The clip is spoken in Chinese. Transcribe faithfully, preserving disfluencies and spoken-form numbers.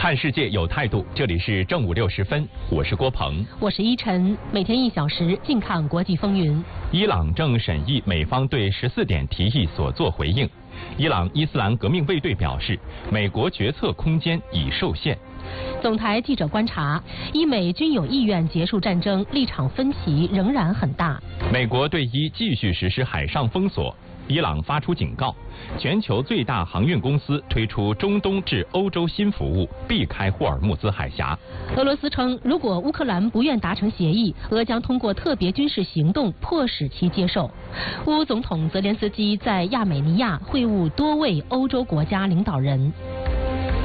看世界有态度，这里是正午六时分，我是郭鹏， 我是依晨，每天一小时，尽看国际风云。 伊朗正审议美方对十四点提议所作回应。伊朗伊斯兰革命卫队表示，美国决策空间已受限。 总台记者观察，伊美均有意愿结束战争，立场分歧仍然很大。 美国对伊继续实施海上封锁。伊朗发出警告，全球最大航运公司推出中东至欧洲新服务，避开霍尔木兹海峡。 俄罗斯称，如果乌克兰不愿达成协议，俄将通过特别军事行动迫使其接受。乌总统泽连斯基在亚美尼亚会晤多位欧洲国家领导人。